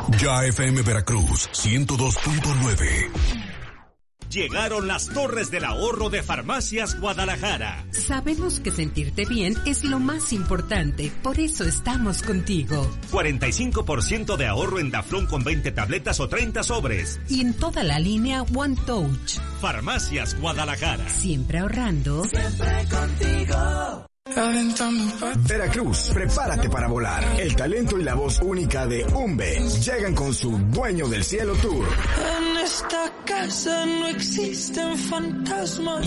Ya FM Veracruz 102.9. Llegaron las Torres del Ahorro de Farmacias Guadalajara. Sabemos que sentirte bien es lo más importante, por eso estamos contigo. 45% de ahorro en Daflón con 20 tabletas o 30 sobres. Y en toda la línea One Touch. Farmacias Guadalajara. Siempre ahorrando. Siempre contigo. Veracruz, prepárate para volar. El talento y la voz única de Umbe llegan con su Dueño del Cielo Tour. En esta casa no existen fantasmas.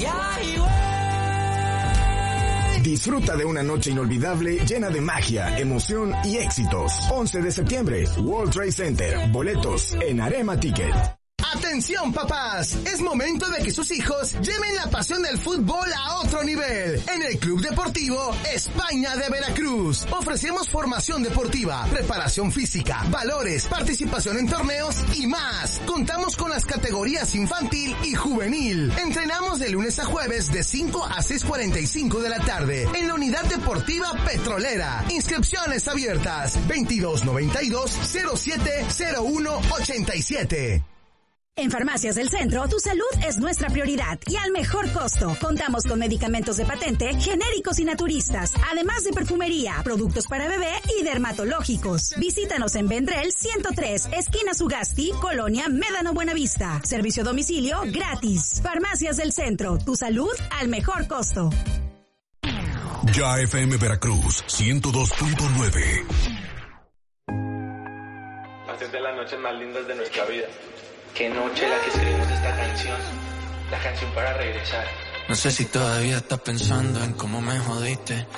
Disfruta de una noche inolvidable llena de magia, emoción y éxitos. 11 de septiembre, World Trade Center. Boletos en Arema Ticket. ¡Atención, papás! Es momento de que sus hijos lleven la pasión del fútbol a otro nivel. En el Club Deportivo España de Veracruz ofrecemos formación deportiva, preparación física, valores, participación en torneos y más. Contamos con las categorías infantil y juvenil. Entrenamos de lunes a jueves de 5 a 6:45 de la tarde en la Unidad Deportiva Petrolera. Inscripciones abiertas 2292-070187. En Farmacias del Centro, tu salud es nuestra prioridad y al mejor costo. Contamos con medicamentos de patente, genéricos y naturistas, además de perfumería, productos para bebé y dermatológicos. Visítanos en Vendrell 103, esquina Sugasti, Colonia Médano Buenavista. Servicio a domicilio gratis. Farmacias del Centro, tu salud al mejor costo. Ya FM Veracruz 102.9. Haces de las noches más lindas de nuestra vida. Qué noche la que escribimos esta canción, la canción para regresar. No sé si todavía estás pensando en cómo me jodiste.